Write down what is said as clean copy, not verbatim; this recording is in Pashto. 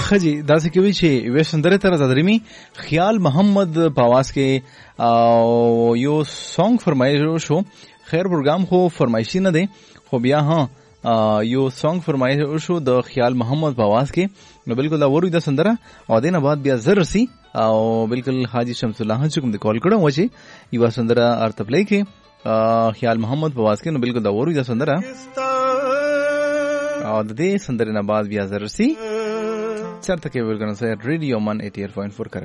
خجی داسې کوي چې وې سندره تر زدرمی خیال محمد پاواز کې او یو سونګ فرمایش شو. خیر پروګرام خو فرمایشي نه دی خو بیا ها یو سونګ فرمایش شو د خیال محمد پاواز کې. نو بالکل دا ورو د سندره او دینه بعد بیا زرسی او بالکل حاجی شمس الله چې کوم د کال کړو و چې یو سندره ارتپلای کې خیال محمد پاواز کې. نو بالکل دا ورو د سندره او د دې سندره نه بعد بیا زرسی چرته کې ورګنه سره ریډیو من 88.4 کړه.